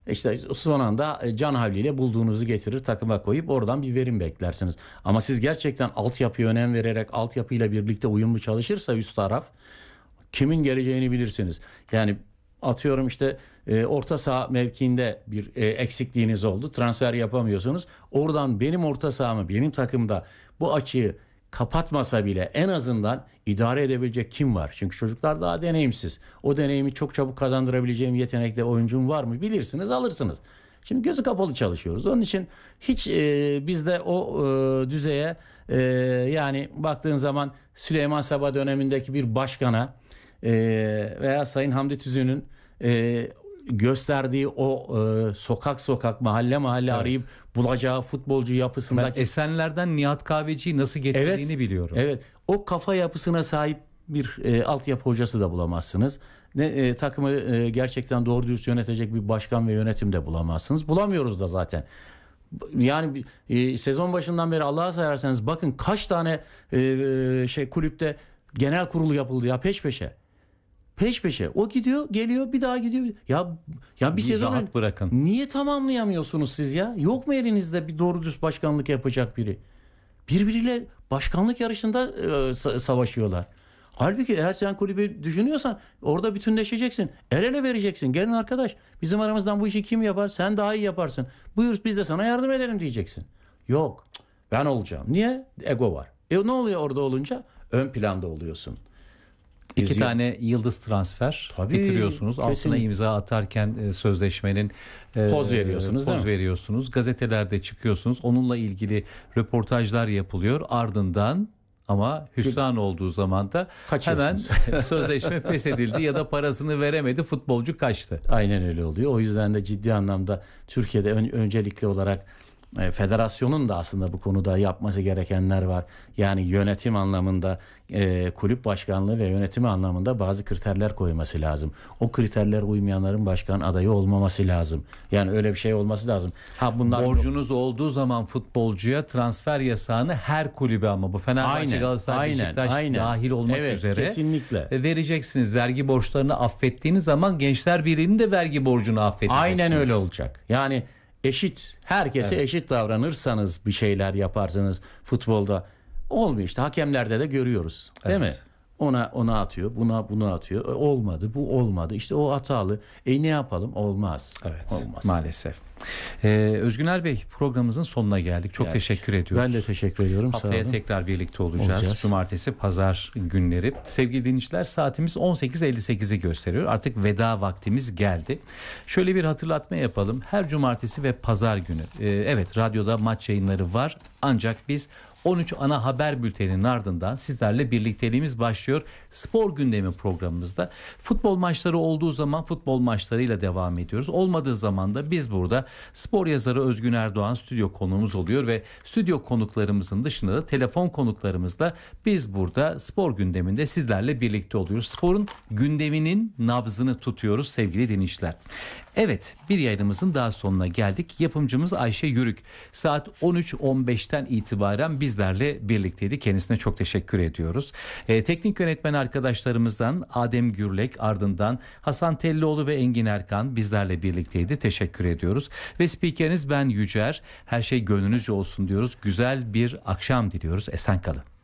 İşte son anda can havliyle bulduğunuzu getirir takıma koyup oradan bir verim beklersiniz. Ama siz gerçekten altyapıya önem vererek altyapıyla birlikte uyumlu çalışırsa üst taraf, kimin geleceğini bilirsiniz. Yani atıyorum işte orta saha mevkiinde bir eksikliğiniz oldu. Transfer yapamıyorsunuz. Oradan benim orta sahamı, benim takımda bu açığı kapatmasa bile en azından idare edebilecek kim var? Çünkü çocuklar daha deneyimsiz. O deneyimi çok çabuk kazandırabileceğim yetenekte oyuncum var mı? Bilirsiniz, alırsınız. Şimdi gözü kapalı çalışıyoruz. Onun için hiç bizde o düzeye yani baktığın zaman Süleyman Seba dönemindeki bir başkana veya Sayın Hamdi Tüzün'ün gösterdiği o sokak sokak, mahalle mahalle arayıp bulacağı futbolcu yapısındaki... Ben Esenler'den Nihat Kahveci'yi nasıl getirdiğini biliyorum. Evet, o kafa yapısına sahip bir altyapı hocası da bulamazsınız. Takımı gerçekten doğru dürüst yönetecek bir başkan ve yönetim de bulamazsınız. Bulamıyoruz da zaten. Yani sezon başından beri Allah'a sayarsanız bakın kaç tane kulüpte genel kurulu yapıldı ya peş peşe. Peş peşe. O gidiyor, geliyor, bir daha gidiyor. Ya bir sezonu rahat bırakın. Niye tamamlayamıyorsunuz siz ya? Yok mu elinizde bir doğru düz başkanlık yapacak biri? Birbiriyle başkanlık yarışında savaşıyorlar. Halbuki eğer sen kulübü düşünüyorsan orada bütünleşeceksin. El ele vereceksin. Gelin arkadaş, bizim aramızdan bu işi kim yapar? Sen daha iyi yaparsın. Buyur biz de sana yardım edelim diyeceksin. Yok. Ben olacağım. Niye? Ego var. Ne oluyor orada olunca? Ön planda oluyorsun. İki tane yıldız transfer getiriyorsunuz. Altına imza atarken sözleşmenin poz veriyorsunuz, poz veriyorsunuz. Gazetelerde çıkıyorsunuz. Onunla ilgili röportajlar yapılıyor. Ardından ama hüsran olduğu zaman da hemen sözleşme feshedildi ya da parasını veremedi, futbolcu kaçtı. Aynen öyle oluyor. O yüzden de ciddi anlamda Türkiye'de öncelikli olarak federasyonun da aslında bu konuda yapması gerekenler var. Yani yönetim anlamında, kulüp başkanlığı ve yönetimi anlamında bazı kriterler koyması lazım. O kriterlere uymayanların başkan adayı olmaması lazım. Yani öyle bir şey olması lazım. Borcunuz olduğu zaman futbolcuya transfer yasağını her kulübe, ama bu Fenerbahçe, Galatasaray, Beşiktaş dahil olmak üzere kesinlikle vereceksiniz. Vergi borçlarını affettiğiniz zaman Gençler Birliği'nin de vergi borcunu affedeceksiniz. Aynen öyle olacak. Yani eşit, herkese eşit davranırsanız bir şeyler yaparsanız futbolda olmuyor işte. Hakemlerde de görüyoruz. Değil mi? Ona atıyor, buna atıyor. Olmadı, bu olmadı. İşte o hatalı. Ne yapalım? Olmaz. Evet. Olmaz. Maalesef. Özgüner Bey, programımızın sonuna geldik. Çok teşekkür ediyoruz. Ben de teşekkür ediyorum. Haftaya tekrar birlikte olacağız. Cumartesi, pazar günleri. Sevgili dinleyiciler, saatimiz 18.58'i gösteriyor. Artık veda vaktimiz geldi. Şöyle bir hatırlatma yapalım. Her cumartesi ve pazar günü evet, radyoda maç yayınları var. Ancak biz 13 ana haber bülteninin ardından sizlerle birlikteliğimiz başlıyor. Spor gündemi programımızda futbol maçları olduğu zaman futbol maçlarıyla devam ediyoruz. Olmadığı zaman da biz burada spor yazarı Özgün Erdoğan stüdyo konuğumuz oluyor ve stüdyo konuklarımızın dışında da telefon konuklarımızla biz burada spor gündeminde sizlerle birlikte oluyoruz. Sporun gündeminin nabzını tutuyoruz sevgili dinleyiciler. Evet, bir yayınımızın daha sonuna geldik. Yapımcımız Ayşe Yürük saat 13.15'ten itibaren bizlerle birlikteydi. Kendisine çok teşekkür ediyoruz. Teknik yönetmen arkadaşlarımızdan Adem Gürlek, ardından Hasan Tellioğlu ve Engin Erkan bizlerle birlikteydi. Teşekkür ediyoruz. Ve spikeriniz ben Yücer. Her şey gönlünüzce olsun diyoruz. Güzel bir akşam diliyoruz. Esen kalın.